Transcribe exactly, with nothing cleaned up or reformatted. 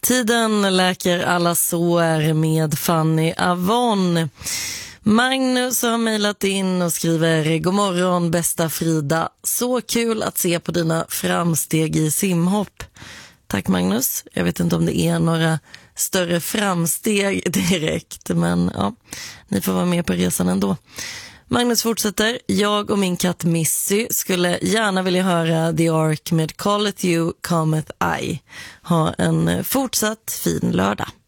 Tiden läker alla sår med Fanny Avon. Magnus har mejlat in och skriver: God morgon bästa Frida, så kul att se på dina framsteg i simhopp. Tack Magnus, jag vet inte om det är några större framsteg direkt, men ja, ni får vara med på resan ändå. Magnus fortsätter: jag och min katt Missy skulle gärna vilja höra The Ark med Call It You, Cometh I. Ha en fortsatt fin lördag.